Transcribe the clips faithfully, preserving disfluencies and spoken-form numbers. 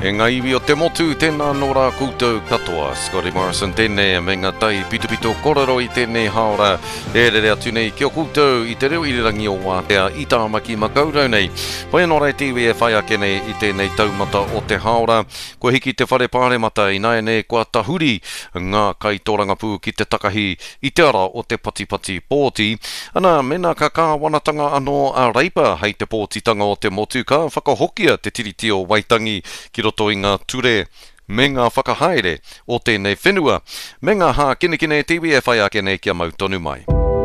E ngā iwi o te motu, tēnā nō rā koutou katoa. Scotty Morrison tēnei, me ngā tai pitupito korero i tēnei haora. E rere atu nei, kia koutou i te reo irirangi o Wātea, i tā maki makaurau nei. Pai anō rei tiwi e whai ake nei i tēnei taumata o te haora. Ko hiki te whare pāre mata i nai nei kua tahuri ngā kaitōranga pū ki te takahi i te ara o te patipati pōti. Ana, mena ka kā wanatanga anō a reipa hei te pōtitanga o te motu ka whakahokia te tiriti o Waitangi ki roto i ngā ture me ngā whakahaere o tēnei whenua. Me ngā hā kinekine tiwi e whai ake nei kia mau tonu mai.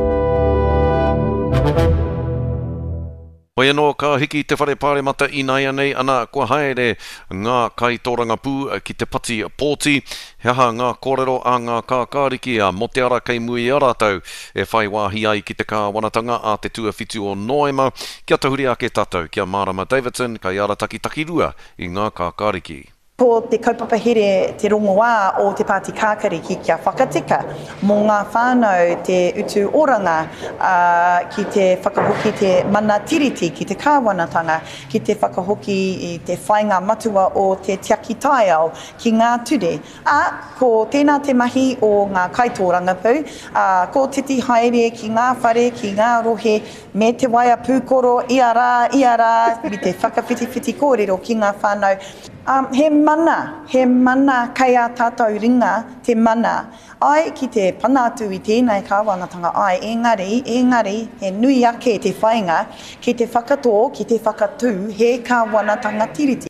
Pai anō ka hiki te whare pāre mata i nai anei ana kua haere ngā kaitōranga pū ki te pati pōti. He aha ngā kōrero a ngā kākāriki a mo te ara kei mui a rātou e whai wāhi ai ki te kāwanatanga a te tuawhitu o Noema. Kia tahuri ake tātou, kia Marama Davidson, kai ara taki taki rua i ngā kākāriki. Ko te kaupapa here te rongoā o te Pāti Kākāriki kia whakatika mō ngā whānau te utu oranga uh, ki te whakahoki te mana tiriti ki te kāwanatanga, ki te whakahoki i te whainga matua o te tiaki taiao ki ngā ture. A ko tēnā te mahi o ngā kaitōranga pū, uh, ko titi haere ki ngā whare, ki ngā rohe, me te waia pūkoro, ia rā, ia rā, i te whakawhiti-whiti kōrero ki ngā whānau. Um, he mana, he mana kei a tātou ringa, te mana. Ai ki te panatu i tēnei kāwanatanga, ai engari, engari, he nui ake te whainga, ki te whakatō, ki te whakatū, he kāwanatanga tiriti.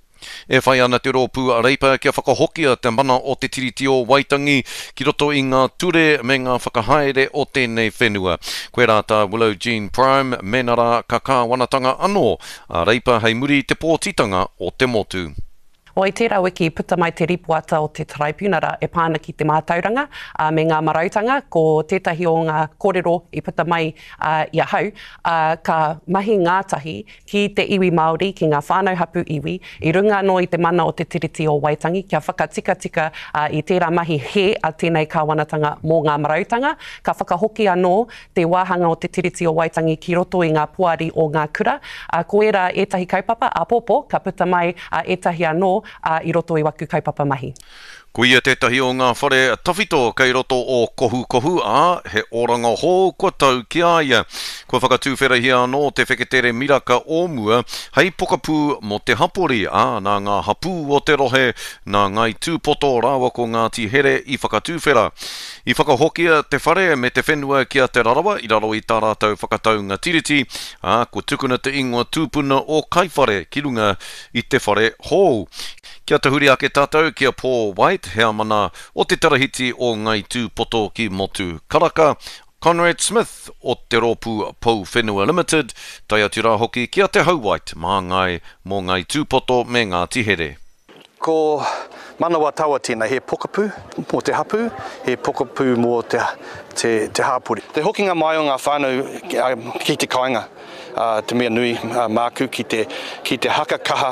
E whai ana te rōpū a reipa kia whakahokia te mana o te tiriti o Waitangi ki roto i ngā ture me ngā whakahaere o tēnei whenua. Koe rāta Willow Jean Prime, menara ka kāwanatanga anō a reipa hei muri te pōtitanga o te motu. O i tērā wiki puta mai te ripuata o te Tribunara e pāna ki te mātauranga uh, me ngā marautanga ko tētahi o ngā kōrero i puta mai uh, i ahau uh, ka mahi ngātahi ki te iwi Māori ki ngā whānau hapu iwi i runga no i te mana o te tiriti o Waitangi kia whakatika tika uh, i tērā mahi he a tēnei kāwanatanga mō ngā marautanga ka whakahoki anō te wāhanga o te tiriti o Waitangi ki roto i ngā puari o ngā kura uh, ko era etahi kaupapa a popo ka puta mai uh, etahi anō Uh, i roto i waku kaupapa mahi. Ko ia tētahi o ngā whare tawhito kei roto o kohu kohu a he oranga hō kua tau ki aia. Kua whakatūwhera hia anō te wheketere miraka o mua hei pokapū mo te hapori a nā ngā hapū o te rohe nā ngai tūpoto rawa ko ngā tihere i whakatūwhera. I whakahokia te whare me te whenua kia te rarawa i raro i tā rātou whakataunga tiriti a ko tukuna te ingoa tūpuna o kaiwhare ki runga i te whare hou. Kia te huri ake tātou kia Paul White, hea mana o te tarahiti o ngai tūpoto ki motu karaka. Conrad Smith o te rōpū Pou Whenua Limited, tai atu rā hoki kia te hauwait mā ngai mō ngai tūpoto me ngā tihere. Ko manawa taua tēnā, he pokapū mō te hapu, he pokapū mō te, te, te hāpuri. Te hokinga mai o ngā whānau ki te kāinga. Uh, te mea nui uh, māku ki te, ki te haka kaha,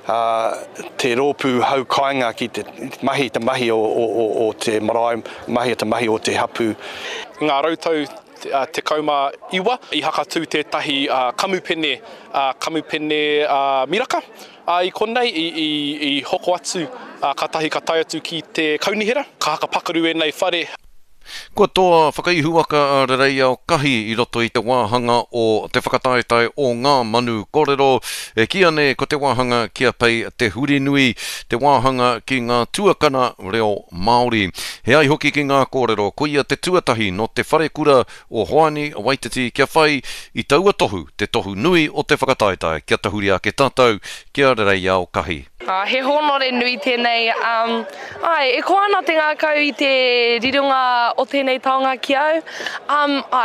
uh, te rōpū hau kāinga ki te mahi, te mahi o, o, o te marae, mahi te mahi o te hapu. Ngā rautau uh, te kauma iwa, i hakatū tētahi uh, kamupene, uh, kamupene uh, miraka. Uh, I konei, i, i, i hoko atu, uh, katahi ka tai atu ki te kaunihera, ka haka pakaru e nei whare. Kua toa whakaihuaka a rerei au kahi i roto i te wāhanga o te whakataetai o ngā manu kōrero. E kia ne ko te wāhanga kia pei te huri nui, te wāhanga ki ngā tuakana reo Māori. He ai hoki ki ngā kōrero, ko ia te tuatahi no te wharekura o Hoani Waititi kia whai i taua tohu, te tohu nui o te whakataetai. Kia tahuri ake tātou, kia rerei au kahi. Uh, he honore nui tēnei. Um, ai, e koana te ngā kau i te rirunga o tēnei taonga ki au. Um, ai,